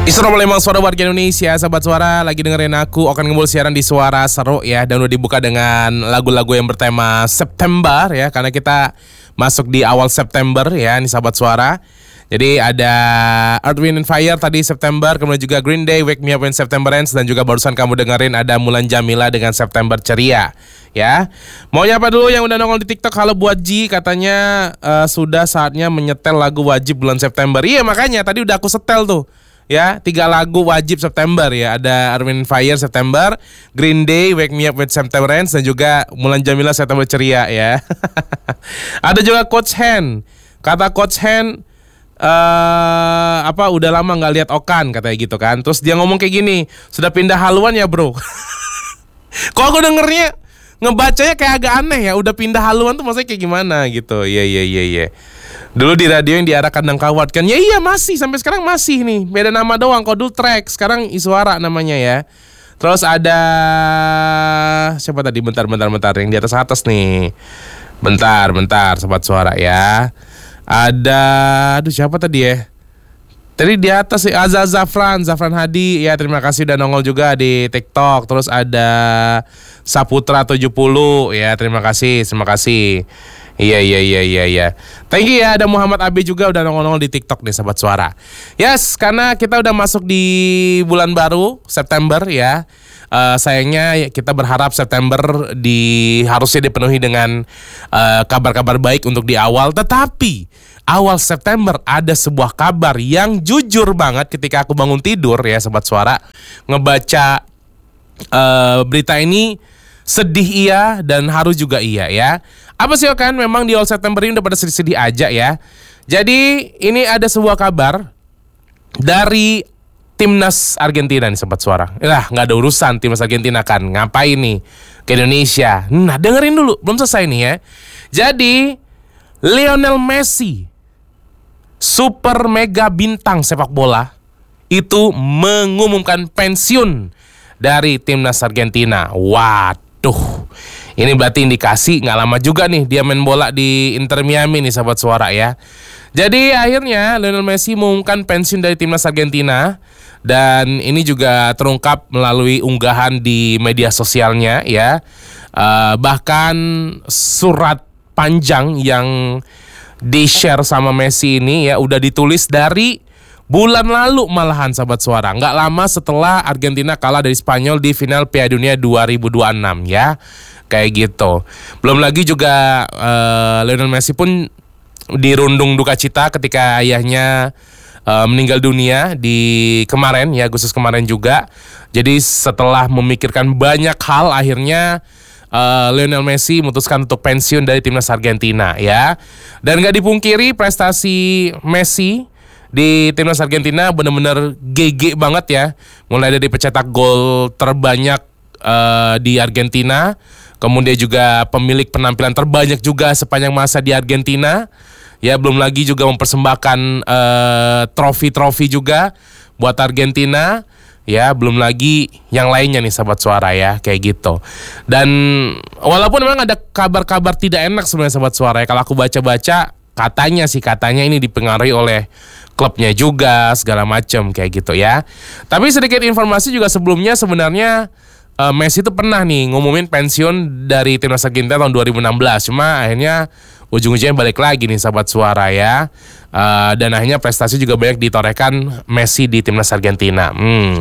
Assalamualaikum suara warga Indonesia, sahabat suara, lagi dengerin aku akan ngembul siaran di Suara Seru ya. Dan udah dibuka dengan lagu-lagu yang bertema September ya, karena kita masuk di awal September ya, nih sahabat suara. Jadi ada Earth, Wind & Fire tadi September, kemudian juga Green Day, Wake Me Up When September Ends, dan juga barusan kamu dengerin ada Mulan Jamila dengan September Ceria ya. Mau nyapa dulu yang udah nongol di TikTok. Halo buat Ji, katanya sudah saatnya menyetel lagu wajib bulan September. Iya makanya tadi udah aku setel tuh ya, 3 lagu wajib September ya. Ada Earth, Wind & Fire September, Green Day, Wake Me Up When September Ends, dan juga Mulan Jamila September Ceria ya. Ada juga Coach Hen. Kata Coach Hen, udah lama nggak lihat Okan katanya gitu kan. Terus dia ngomong kayak gini, sudah pindah haluan ya bro. Kok aku dengernya ngebacanya kayak agak aneh ya. Udah pindah haluan tuh maksudnya kayak gimana gitu. Iya. Dulu di radio yang di arah kandang kawat kan. Ya iya masih, sampai sekarang masih nih. Beda nama doang, kok dulu Track, sekarang Iswara namanya ya. Terus ada siapa tadi? Bentar yang di atas nih. Bentar sobat suara ya. Ada, siapa tadi ya? Tadi di atas sih, Zafran Hadi ya, terima kasih udah nongol juga di TikTok. Terus ada Saputra 70 ya, terima kasih. Iya. Thank you ya, ada Muhammad Abi juga udah nongol di TikTok nih sahabat suara. Yes, karena kita udah masuk di bulan baru September ya. Sayangnya kita berharap September harusnya dipenuhi dengan kabar-kabar baik untuk di awal. Tetapi awal September ada sebuah kabar yang jujur banget ketika aku bangun tidur ya sobat suara, ngebaca berita ini, sedih iya dan haru juga iya ya. Apa sih kan, memang di awal September ini udah pada sedih-sedih aja ya. Jadi ini ada sebuah kabar dari Timnas Argentina nih sobat suara. Nggak ada urusan Timnas Argentina kan, ngapain nih ke Indonesia. Nah dengerin dulu, belum selesai nih ya. Jadi Lionel Messi, super mega bintang sepak bola, itu mengumumkan pensiun dari Timnas Argentina. Waduh, ini berarti indikasi nggak lama juga nih dia main bola di Inter Miami nih sahabat suara ya. Jadi akhirnya Lionel Messi mengumumkan pensiun dari Timnas Argentina. Dan ini juga terungkap melalui unggahan di media sosialnya ya. Bahkan surat panjang yang di-share sama Messi ini ya udah ditulis dari bulan lalu malahan sahabat suara. Nggak lama setelah Argentina kalah dari Spanyol di final Piala Dunia 2026 ya. Kayak gitu. Belum lagi juga Lionel Messi pun dirundung duka cita ketika ayahnya meninggal dunia di kemarin ya, Agustus kemarin juga. Jadi setelah memikirkan banyak hal, akhirnya Lionel Messi memutuskan untuk pensiun dari Timnas Argentina ya. Dan gak dipungkiri prestasi Messi di Timnas Argentina benar-benar GG banget ya. Mulai dari pencetak gol terbanyak di Argentina, kemudian juga pemilik penampilan terbanyak juga sepanjang masa di Argentina. Ya, belum lagi juga mempersembahkan trofi-trofi juga buat Argentina. Ya, belum lagi yang lainnya nih sahabat suara ya, kayak gitu. Dan walaupun memang ada kabar-kabar tidak enak sebenarnya sahabat suara ya, kalau aku baca-baca katanya ini dipengaruhi oleh klubnya juga segala macam kayak gitu ya. Tapi sedikit informasi juga sebelumnya, sebenarnya Messi itu pernah nih ngumumin pensiun dari Timnas Argentina tahun 2016. Cuma akhirnya ujung-ujungnya balik lagi nih sahabat suara ya. Dan akhirnya prestasi juga banyak ditorehkan Messi di Timnas Argentina.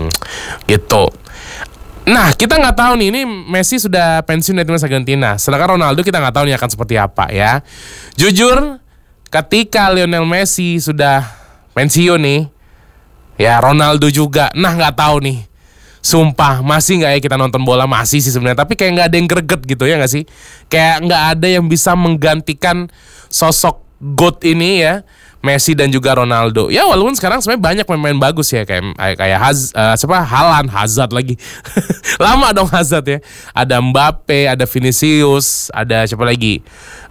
Gitu. Nah kita nggak tahu nih, ini Messi sudah pensiun dari Timnas Argentina. Sedangkan Ronaldo kita nggak tahu nih akan seperti apa ya. Jujur, ketika Lionel Messi sudah pensiun nih, ya Ronaldo juga. Nah nggak tahu nih. Sumpah, masih nggak ya kita nonton bola? Masih sih sebenarnya, tapi kayak nggak ada yang greget gitu ya nggak sih? Kayak nggak ada yang bisa menggantikan sosok GOAT ini ya, Messi dan juga Ronaldo. Ya walaupun sekarang sebenarnya banyak pemain bagus ya, kayak Haaland, Hazard lagi. Lama dong Hazard ya. Ada Mbappe, ada Vinicius, ada siapa lagi?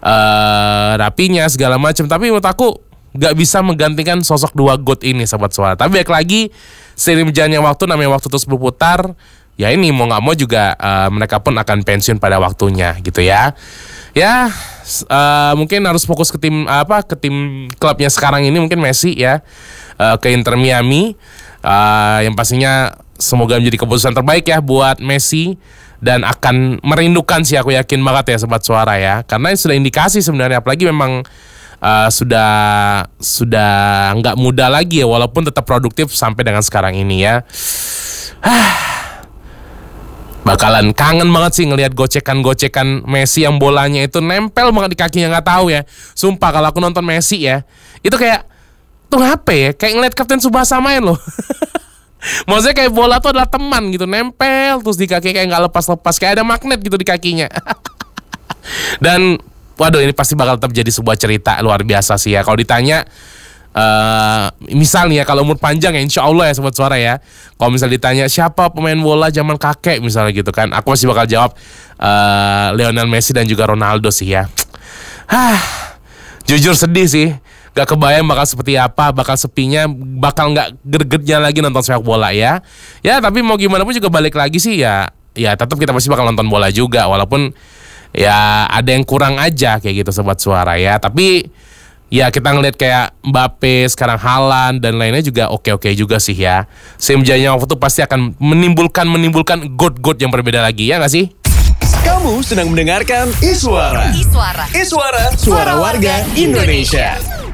Rapinya segala macam. Tapi menurut aku nggak bisa menggantikan sosok dua GOAT ini sahabat suara. Tapi baik lagi, seiring berjalannya waktu, namanya waktu terus berputar, ya ini mau nggak mau juga mereka pun akan pensiun pada waktunya gitu ya. Ya mungkin harus fokus ke tim klubnya sekarang ini, mungkin Messi ya, ke Inter Miami. Yang pastinya semoga menjadi keputusan terbaik ya buat Messi, dan akan merindukan sih, aku yakin banget ya Sobat Suara ya, karena sudah indikasi sebenarnya, apalagi memang sudah nggak muda lagi ya, walaupun tetap produktif sampai dengan sekarang ini ya. Bakalan kangen banget sih ngelihat gocekan Messi yang bolanya itu nempel banget di kakinya, nggak tahu ya. Sumpah kalau aku nonton Messi ya, itu kayak tuh apa ya, kayak ngeliat Kapten Tsubasa main loh. Maksudnya kayak bola tuh adalah teman gitu, nempel terus di kaki, kayak nggak lepas-lepas, kayak ada magnet gitu di kakinya. Dan waduh, ini pasti bakal tetap jadi sebuah cerita luar biasa sih ya. Kalau ditanya misalnya kalau umur panjang ya, insya Allah ya Sobat Suara ya, kalau misalnya ditanya siapa pemain bola zaman kakek misalnya gitu kan, aku masih bakal jawab Lionel Messi dan juga Ronaldo sih ya. Jujur sedih sih, gak kebayang bakal seperti apa, bakal sepinya, bakal gak gregetnya lagi nonton sepak bola ya. Ya tapi mau gimana pun juga balik lagi sih ya, ya tetap kita pasti bakal nonton bola juga, walaupun ya ada yang kurang aja kayak gitu Sobat Suara ya. Tapi ya kita ngeliat kayak Mbappe, sekarang Haaland dan lainnya juga oke-oke juga sih ya. Seiring waktu pasti akan menimbulkan goat yang berbeda lagi, ya gak sih? Kamu sedang mendengarkan Iswara. Suara warga Indonesia.